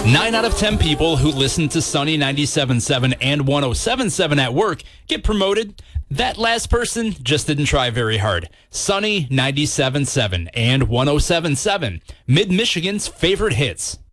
9 out of 10 people who listen to Sunny 97.7 and 107.7 at work get promoted. That last person just didn't try very hard. Sunny 97.7 and 107.7, Mid-Michigan's favorite hits.